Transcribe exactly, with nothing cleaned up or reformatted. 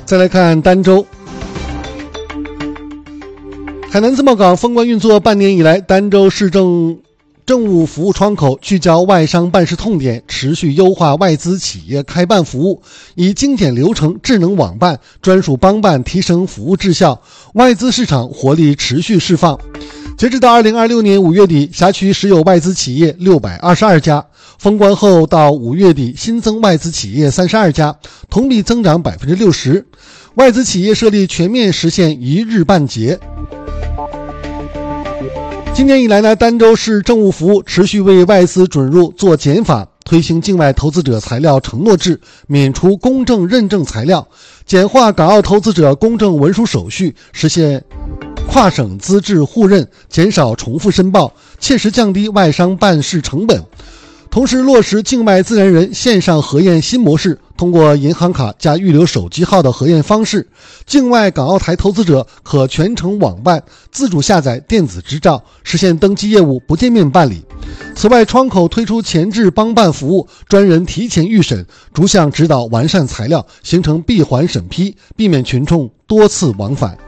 再来看儋州。海南自贸港封关运作半年以来，儋州市政政务服务窗口聚焦外商办事痛点，持续优化外资企业开办服务，以精简流程、智能网办、专属帮办提升服务质效，外资市场活力持续释放。截止到二零二六年五月底，辖区实有外资企业六百二十二家，封关后到五月底新增外资企业三十二家，同比增长 百分之六十， 外资企业设立全面实现一日办结。今年以来呢，儋州市政务服务持续为外资准入做减法，推行境外投资者材料承诺制，免除公证认证材料，简化港澳投资者公证文书手续，实现跨省资质互认，减少重复申报，切实降低外商办事成本。同时落实境外自然人线上核验新模式，通过银行卡加预留手机号的核验方式，境外港澳台投资者可全程网办，自主下载电子执照，实现登记业务不见面办理。此外，窗口推出前置帮办服务，专人提前预审，逐项指导完善材料，形成闭环审批，避免群众多次往返。